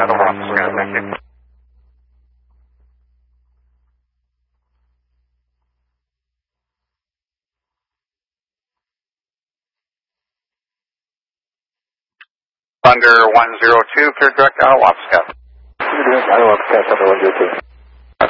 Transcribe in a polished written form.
out of Wapska. Thank you. Thunder 102, clear direct out of Wapska. Clear direct out of Wapska, Thunder 102.